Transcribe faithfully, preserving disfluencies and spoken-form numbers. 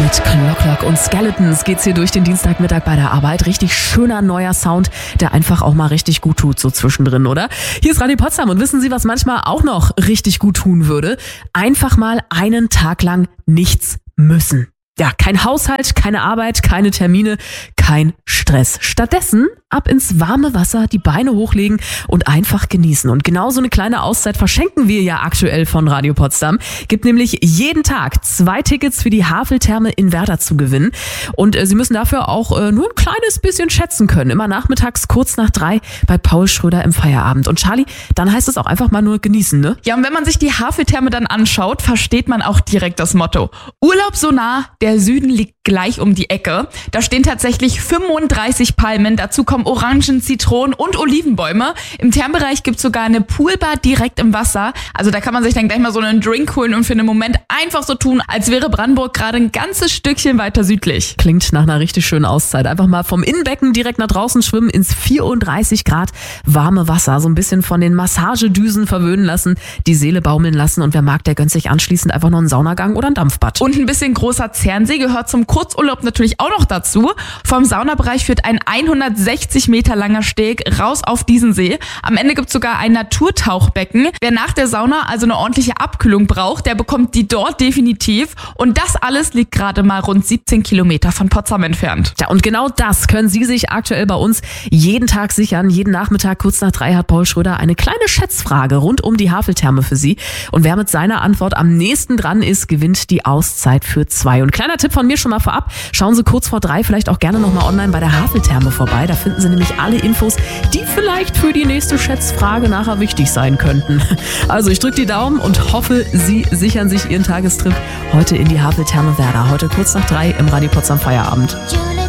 Mit Clock Clock und Skeletons geht's hier durch den Dienstagmittag bei der Arbeit. Richtig schöner neuer Sound, der einfach auch mal richtig gut tut, so zwischendrin, oder? Hier ist Radio Potsdam und wissen Sie, was manchmal auch noch richtig gut tun würde? Einfach mal einen Tag lang nichts müssen. Ja, kein Haushalt, keine Arbeit, keine Termine, kein Stress. Stattdessen ab ins warme Wasser, die Beine hochlegen und einfach genießen. Und genau so eine kleine Auszeit verschenken wir ja aktuell von Radio Potsdam. Gibt nämlich jeden Tag zwei Tickets für die Haveltherme in Werder zu gewinnen. Und äh, Sie müssen dafür auch äh, nur ein kleines bisschen schätzen können. Immer nachmittags kurz nach drei bei Paul Schröder im Feierabend. Und Charlie, dann heißt es auch einfach mal nur genießen, ne? Ja, und wenn man sich die Haveltherme dann anschaut, versteht man auch direkt das Motto. Urlaub so nah, der Süden liegt gleich um die Ecke. Da stehen tatsächlich fünfunddreißig Palmen, dazu kommen Orangen, Zitronen und Olivenbäume. Im Thermenbereich gibt es sogar eine Poolbar direkt im Wasser. Also da kann man sich dann gleich mal so einen Drink holen und für einen Moment einfach so tun, als wäre Brandenburg gerade ein ganzes Stückchen weiter südlich. Klingt nach einer richtig schönen Auszeit. Einfach mal vom Innenbecken direkt nach draußen schwimmen ins vierunddreißig Grad warme Wasser. So ein bisschen von den Massagedüsen verwöhnen lassen, die Seele baumeln lassen. Und wer mag, der gönnt sich anschließend einfach noch einen Saunagang oder ein Dampfbad. Und ein bisschen großer Zernsee gehört zum Kurzurlaub natürlich auch noch dazu. Vom Saunabereich führt ein hundertsechzig Meter langer Steg raus auf diesen See. Am Ende gibt es sogar ein Naturtauchbecken. Wer nach der Sauna also eine ordentliche Abkühlung braucht, der bekommt die dort definitiv. Und das alles liegt gerade mal rund siebzehn Kilometer von Potsdam entfernt. Ja, und genau das können Sie sich aktuell bei uns jeden Tag sichern. Jeden Nachmittag kurz nach drei hat Paul Schröder eine kleine Schätzfrage rund um die Haveltherme für Sie. Und wer mit seiner Antwort am nächsten dran ist, gewinnt die Auszeit für zwei. Und kleiner Tipp von mir schon mal vorab, schauen Sie kurz vor drei vielleicht auch gerne nochmal online bei der Haveltherme vorbei. Da finden Sie nämlich alle Infos, die vielleicht für die nächste Schätzfrage nachher wichtig sein könnten. Also ich drücke die Daumen und hoffe, Sie sichern sich Ihren Tagestrip heute in die Haveltherme Werder. Heute kurz nach drei im Radio Potsdam Feierabend.